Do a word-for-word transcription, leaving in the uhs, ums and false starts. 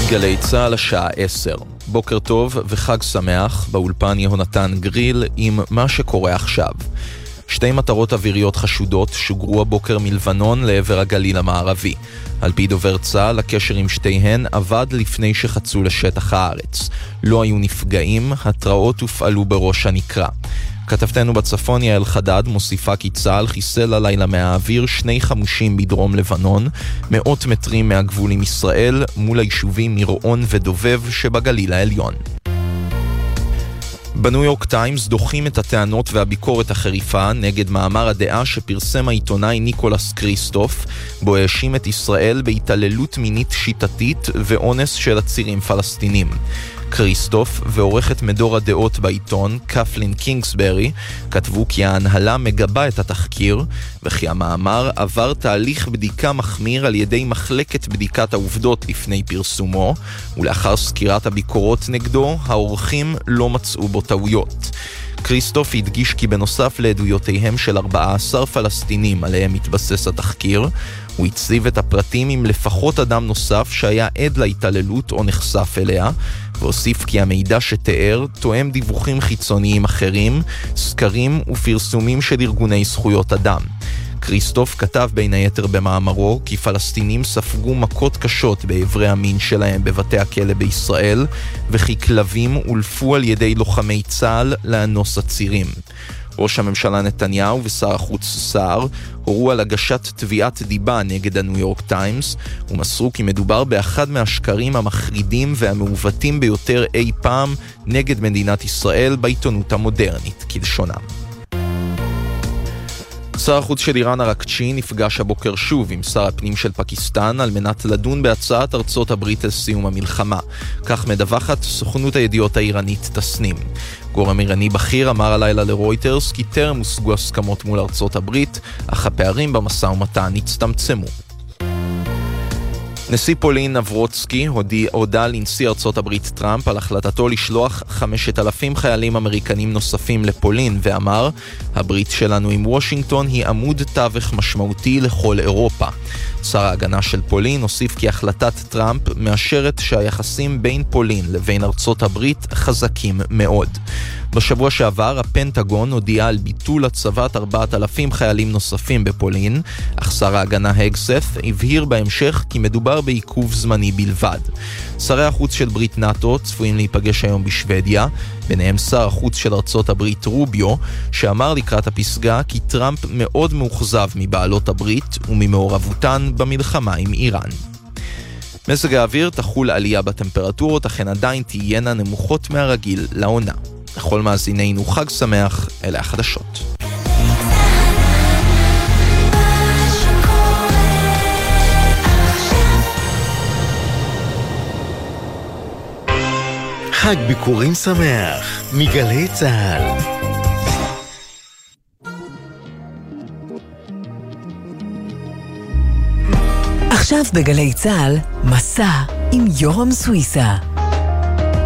גלי צהל השעה עשר. בוקר טוב וחג שמח, באולפן יהונתן גריל עם מה שקורה עכשיו. שתי מטרות אוויריות חשודות שוגרו הבוקר מלבנון לעבר הגליל המערבי. על פי דובר צה"ל, הקשר עם שתיהן עבד לפני שחצו לשטח הארץ. לא היו נפגעים, התראות הופעלו בראש הנקרה. כתבתנו בצפון יעל חדד מוסיפה כי צה"ל חיסל הלילה מהאוויר שני חמושים בדרום לבנון, מאות מטרים מהגבול עם ישראל, מול היישובים מירעון ודובב שבגליל העליון. בניו יורק טיימס דוחים את הטענות והביקורת החריפה נגד מאמר הדעה שפרסם העיתונאי ניקולס קריסטוף, בו האשים את ישראל בהתעללות מינית שיטתית ואונס של עצירים פלסטינים. קריסטוף ועורכת מדור הדעות בעיתון, קפלין קינגסברי, כתבו כי ההנהלה מגבה את התחקיר, וכי המאמר עבר תהליך בדיקה מחמיר על ידי מחלקת בדיקת העובדות לפני פרסומו, ולאחר סקירת הביקורות נגדו, העורכים לא מצאו בו טעויות. קריסטוף הדגיש כי בנוסף לעדויותיהם של ארבעה עשר פלסטינים עליהם מתבסס התחקיר, הוא הציב את הפרטים עם לפחות אדם נוסף שהיה עד להתעללות או נחשף אליה, והוסיף כי המידע שתיאר תואם דיווחים חיצוניים אחרים, סקרים ופרסומים של ארגוני זכויות אדם. קריסטוף כתב בין היתר במאמרו כי פלסטינים ספגו מכות קשות בעברי המין שלהם בבתי הכלא בישראל, וכי כלבים הולפו על ידי לוחמי צה"ל לאנוס עצירים. ראש הממשלה נתניהו ושר החוץ סער הורו על הגשת תביעת דיבה נגד הניו יורק טיימס, ומסרו כי מדובר באחד מהשקרים המחרידים והמעוותים ביותר אי פעם נגד מדינת ישראל בעיתונות המודרנית, כלשונם. שר החוץ של איראן ארקצ'י נפגש הבוקר שוב עם שר הפנים של פקיסטן על מנת לדון בהצעת ארצות הברית על סיום המלחמה. כך מדווחת סוכנות הידיעות האיראנית תסנים. גורם איראני בכיר אמר הלילה לרויטרס כי טרם הושגו הסכמות מול ארצות הברית, אך הפערים במשא ומתן הצטמצמו. נשיא פולין נברוצקי הודע לנשיא ארצות הברית טראמפ על החלטתו לשלוח חמשת אלפים חיילים אמריקנים נוספים לפולין, ואמר, הברית שלנו עם וושינגטון היא עמוד תווך משמעותי לכל אירופה. שר ההגנה של פולין הוסיף כי החלטת טראמפ מאשרת שהיחסים בין פולין לבין ארצות הברית חזקים מאוד. בשבוע שעבר הפנטגון הודיע על ביטול הצבת ארבעת אלפים חיילים נוספים בפולין, אך שר ההגנה הגסף הבהיר בהמשך כי מדובר בעיכוב זמני בלבד. שרי החוץ של ברית נאטו צפויים להיפגש היום בשוודיה, ביניהם שר החוץ של ארצות הברית רוביו, שאמר לקראת הפסגה כי טראמפ מאוד מאוכזב מבעלות הברית וממעורבותן במלחמה עם איראן. מזג האוויר תחול עלייה בטמפרטורות, אכן עדיין תהיינה נמוכות מהרגיל לעונה. לכל מאזינינו חג שמח, אלה החדשות. חג ביקורים שמח מגלי צהל. עכשיו בגלי צהל, מסע עם יורם סוויסה.